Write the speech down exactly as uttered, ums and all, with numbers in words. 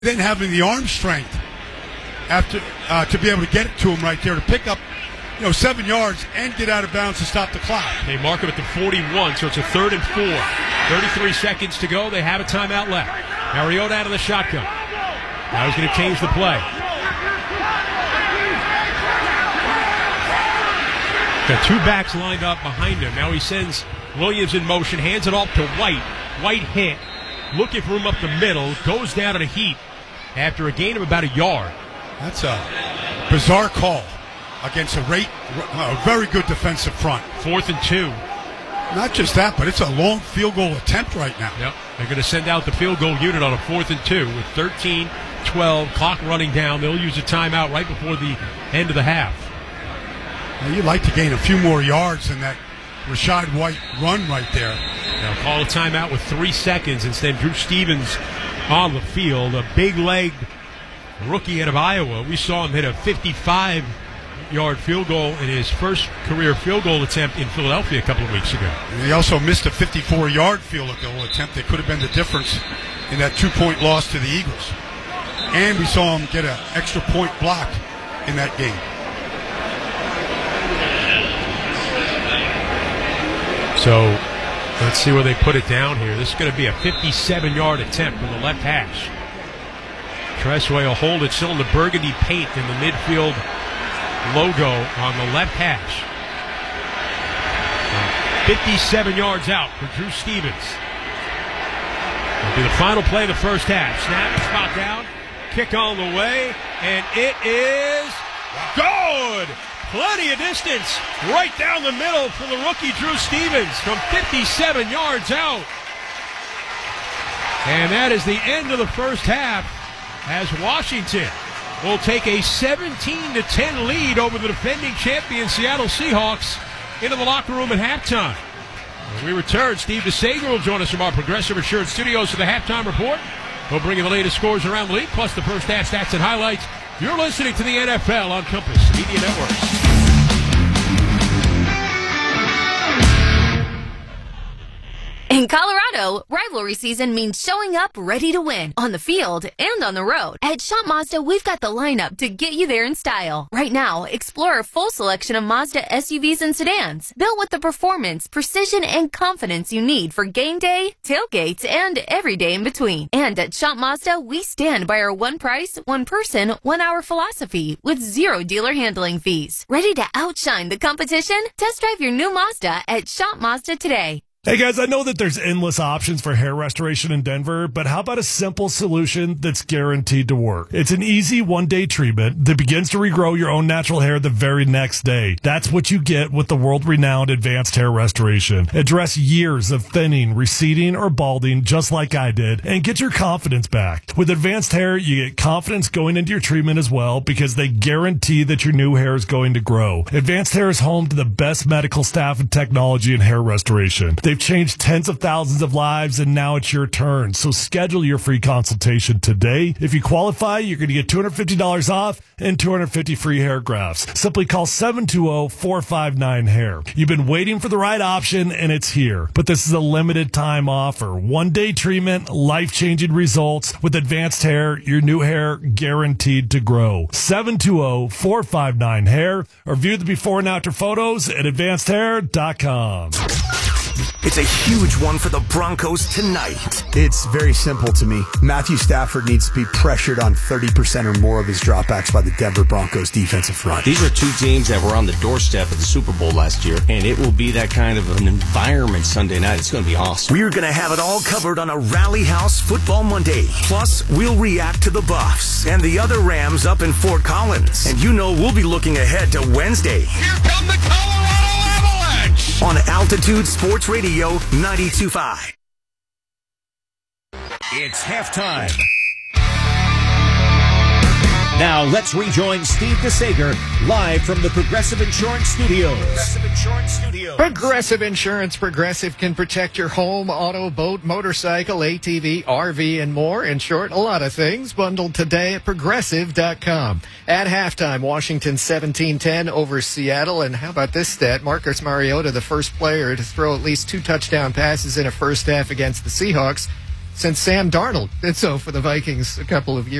Then having the arm strength after uh, to be able to get it to him right there to pick up, you know, seven yards and get out of bounds to stop the clock. They mark him at the forty-one, so it's a third and four. thirty-three seconds to go. They have a timeout left. Mariota out of the shotgun. Now he's going to change the play. Got two backs lined up behind him. Now he sends Williams in motion, hands it off to White. White hit, looking for him up the middle, goes down in a heap after a gain of about a yard. That's a bizarre call against a rate, a very good defensive front. Fourth and two. Not just that, but it's a long field goal attempt right now. Yep. They're going to send out the field goal unit on a fourth and two with thirteen twelve, clock running down. They'll use a timeout right before the end of the half. Now, you'd like to gain a few more yards than that Rachaad White run right there. Now call a timeout with three seconds instead. Drew Stevens on the field, a big-legged rookie out of Iowa. We saw him hit a fifty-five-yard field goal in his first career field goal attempt in Philadelphia a couple of weeks ago. And he also missed a fifty-four-yard field goal attempt that could have been the difference in that two-point loss to the Eagles. And we saw him get an extra point block in that game. So let's see where they put it down here. This is going to be a fifty-seven-yard attempt from the left hash. Tressway will hold it still in the burgundy paint in the midfield logo on the left hash. fifty-seven yards out for Drew Stevens. It'll be the final play of the first half. Snap, spot down, kick on the way, and it is good! Plenty of distance right down the middle for the rookie Drew Stevens from fifty-seven yards out. And that is the end of the first half as Washington will take a seventeen to ten lead over the defending champion Seattle Seahawks into the locker room at halftime. When we return, Steve DeSager will join us from our Progressive Insurance Studios for the halftime report. We'll bring you the latest scores around the league, plus the first half stats and highlights. You're listening to the N F L on Compass Media Networks. In Colorado, rivalry season means showing up ready to win on the field and on the road. At Shop Mazda, we've got the lineup to get you there in style. Right now, explore a full selection of Mazda S U Vs and sedans, built with the performance, precision, and confidence you need for game day, tailgates, and every day in between. And at Shop Mazda, we stand by our one price, one person, one hour philosophy with zero dealer handling fees. Ready to outshine the competition? Test drive your new Mazda at Shop Mazda today. Hey guys, I know that there's endless options for hair restoration in Denver, but how about a simple solution that's guaranteed to work? It's an easy one-day treatment that begins to regrow your own natural hair the very next day. That's what you get with the world-renowned Advanced Hair Restoration. Address years of thinning, receding, or balding just like I did, and get your confidence back. With Advanced Hair, you get confidence going into your treatment as well because they guarantee that your new hair is going to grow. Advanced Hair is home to the best medical staff and technology in hair restoration. They've changed tens of thousands of lives, and now it's your turn. So schedule your free consultation today. If you qualify, you're going to get two hundred fifty dollars off and two hundred fifty free hair grafts. Simply call seven two zero, four five nine, hair. You've been waiting for the right option, and it's here. But this is a limited time offer. One-day treatment, life-changing results. With Advanced Hair, your new hair guaranteed to grow. seven two zero, four five nine, hair, or view the before and after photos at advanced hair dot com. It's a huge one for the Broncos tonight. It's very simple to me. Matthew Stafford needs to be pressured on thirty percent or more of his dropbacks by the Denver Broncos defensive front. These are two teams that were on the doorstep of the Super Bowl last year, and it will be that kind of an environment Sunday night. It's going to be awesome. We're going to have it all covered on a Rally House Football Monday. Plus, we'll react to the Buffs and the other Rams up in Fort Collins. And you know we'll be looking ahead to Wednesday. Here come the Colorado Avalanche! On Altitude Sports Radio ninety-two point five. It's halftime. Now let's rejoin Steve DeSager live from the Progressive Insurance Studios. Progressive Insurance Studios. Progressive Insurance. Progressive can protect your home, auto, boat, motorcycle, A T V, R V, and more. In short, a lot of things bundled today at progressive dot com. At halftime, Washington seventeen ten over Seattle. And how about this stat? Marcus Mariota, the first player to throw at least two touchdown passes in a first half against the Seahawks. since Sam Darnold did so for the Vikings a couple of years